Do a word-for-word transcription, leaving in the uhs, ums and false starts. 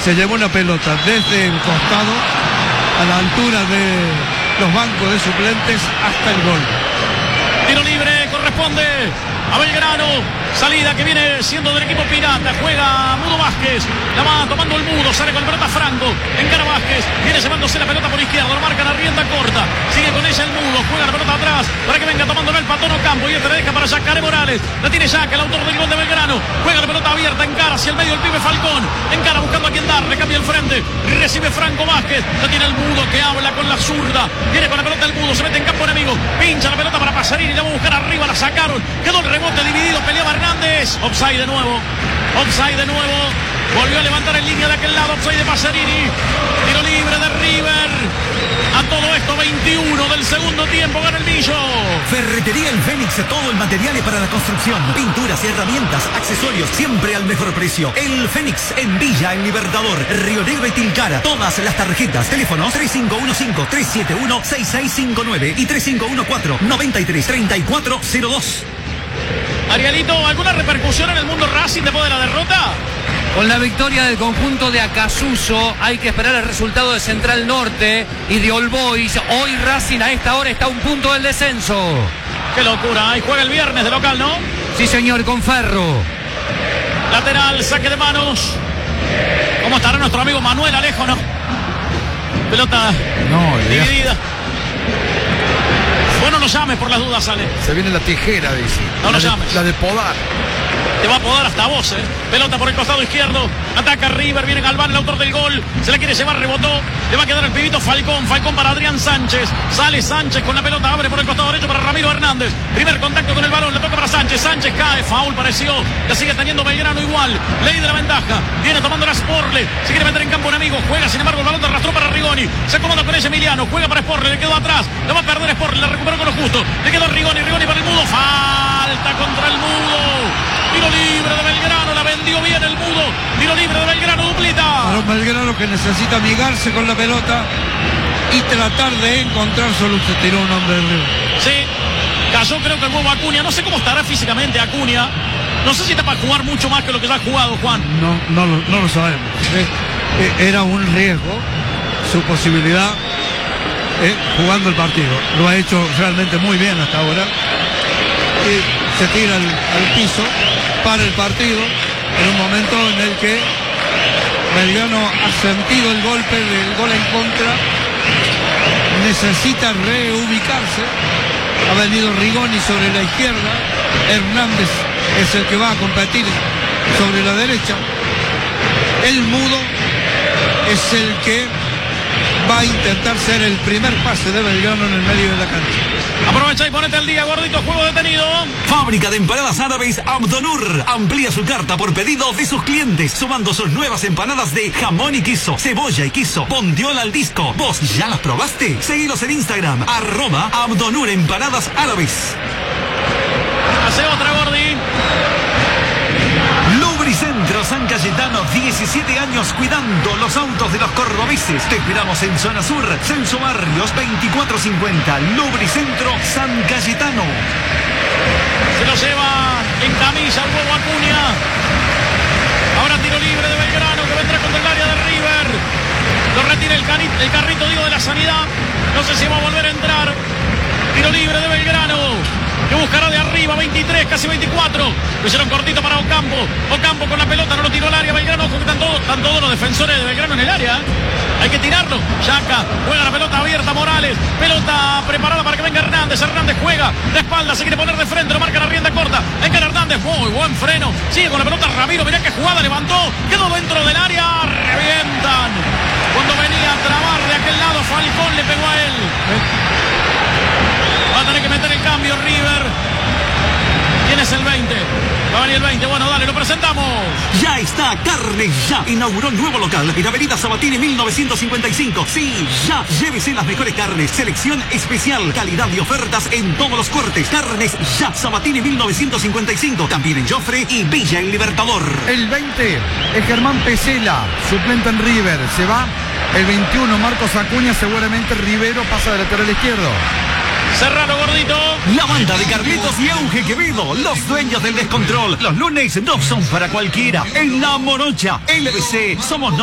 se llevó una pelota desde el costado a la altura de los bancos de suplentes hasta el gol. Tiro libre corresponde a Belgrano. Salida que viene siendo del equipo pirata. Juega Mudo Vázquez. La va tomando el Mudo. Sale con la pelota Franco. Encara Vázquez. Viene llevándose la pelota por izquierda. Lo marcan a rienda corta. Sigue con ella el Mudo. Juega la pelota atrás para que venga tomándola el Patón Ocampo. Y este le deja para Yacaré Morales. La tiene Yaca, el autor del gol de Belgrano. Juega la pelota abierta. Encara hacia el medio el pibe Falcón. Encara buscando a quien dar. Le cambia el frente. Recibe Franco Vázquez. La tiene el Mudo que habla con la zurda. Viene con la pelota el Mudo. Se mete en campo enemigo. Pincha la pelota para Pasarini. La va a buscar arriba. La sacaron. Quedó el rebote dividido. Peleaba Hernández. Offside de nuevo. Offside de nuevo. Volvió a levantar en línea de aquel lado. Offside de Pasarini. Tiro libre de River. A todo esto, veintiuno del segundo tiempo. Gana el Millo. Ferretería El Fénix. Todo el material para la construcción. Pinturas, herramientas, accesorios. Siempre al mejor precio. El Fénix en Villa, en Libertador, Río Negro y Tilcara. Todas las tarjetas. Teléfono tres cinco uno cinco, tres siete uno, seis seis cinco nueve y tres cinco uno cuatro, nueve tres tres cuatro cero dos. Arielito, ¿alguna repercusión en el mundo Racing después de la derrota? Con la victoria del conjunto de Acasuso, hay que esperar el resultado de Central Norte y de All Boys. Hoy Racing a esta hora está a un punto del descenso. Qué locura, ahí juega el viernes de local, ¿no? Sí, señor, con Ferro. Lateral, saque de manos. ¿Cómo estará nuestro amigo Manuel Alejo, no? Pelota no, dividida. Bueno, no llames por las dudas, sale. Se viene la tijera, dice. No lo la llames. De, la de podar. Te va a podar hasta vos, ¿eh? Pelota por el costado izquierdo. Ataca River, viene Galván, el autor del gol. Se la quiere llevar, rebotó. Le va a quedar el pibito Falcón. Falcón para Adrián Sánchez. Sale Sánchez con la pelota, abre por el costado derecho para Ramiro Hernández. Primer contacto con el balón, le toca para Sánchez. Sánchez cae, foul pareció. La sigue teniendo Belgrano igual. Ley de la ventaja. Viene tomando la Sporle. Se quiere meter en campo enemigo. Juega, sin embargo, el balón de arrastró para Rigoni. Se acomoda con ese Emiliano. Juega para Sporle. Le quedó atrás. Le va a perder Sporle. La recuperó con lo justo. Le quedó Rigoni. Rigoni para el Mudo. Falta contra el Mudo. Tiro libre de Belgrano, la vendió bien el Mudo. Tiro libre de Belgrano, duplita. Para un Belgrano que necesita amigarse con la pelota y tratar de encontrar solución. Tiró un hombre de River. Sí, cayó creo que el huevo Acuña. No sé cómo estará físicamente Acuña. No sé si está para jugar mucho más que lo que ya ha jugado, Juan. No, no, lo, no lo sabemos. Eh, eh, era un riesgo su posibilidad eh, jugando el partido. Lo ha hecho realmente muy bien hasta ahora. Y se tira al, al piso para el partido en un momento en el que Belgrano ha sentido el golpe del gol en contra, necesita reubicarse. Ha venido Rigoni sobre la izquierda, Hernández es el que va a competir sobre la derecha, el Mudo es el que va a intentar ser el primer pase de Belgrano en el medio de la cancha. Aprovecha y ponete al día, gordito, juego detenido. Fábrica de empanadas árabes Abdonur. Amplía su carta por pedido de sus clientes, sumando sus nuevas empanadas de jamón y queso, cebolla y queso, bondiola al disco. ¿Vos ya las probaste? Seguilos en Instagram, arroba Abdonur Empanadas Árabes. Hace otra, Gordi. Lubricentro San Cayetano, diecisiete años cuidando los autos de los cordobeses. Te esperamos en Zona Sur, Celso Barrios veinticuatro cincuenta. Lubricentro San Cayetano. Se lo lleva en camilla el huevo Acuña. Ahora tiro libre de Belgrano que vendrá contra el área de River. Lo retira el, canito, el carrito, digo, de la sanidad. No sé si va a volver a entrar. Tiro libre de Belgrano, que buscará de arriba, veintitrés, casi veinticuatro. Lo hicieron cortito para Ocampo. Ocampo con la pelota, no lo tiró al área. Belgrano, ojo que están todos, están todos los defensores de Belgrano en el área. Hay que tirarlo. Yaca juega la pelota abierta, Morales. Pelota preparada para que venga Hernández. Hernández juega de espalda, se quiere poner de frente, lo marca la rienda corta. Encara Hernández, muy buen freno. Sigue con la pelota Ramiro, mirá qué jugada, levantó. Quedó dentro del área, revientan. Cuando venía a trabar de aquel lado, Falcón le pegó a él. Va a tener que meter el cambio River. ¿Quién es el veinte? Va a venir el veinte. Bueno, dale, lo presentamos. Ya está Carnes Ya. Inauguró un nuevo local en Avenida Sabatini mil novecientos cincuenta y cinco. Sí, ya. Llévese las mejores carnes. Selección especial. Calidad y ofertas en todos los cortes. Carnes Ya. Sabatini mil novecientos cincuenta y cinco. También en Joffre y Villa en Libertador. El veinte es Germán Pesela, suplente en River. Se va. El veintiuno, Marcos Acuña. Seguramente Rivero pasa de lateral izquierdo. Serrano, gordito. La banda de Carlitos y Euge Quevedo, los dueños del descontrol. Los lunes no son para cualquiera. En La Morocha, L B C, somos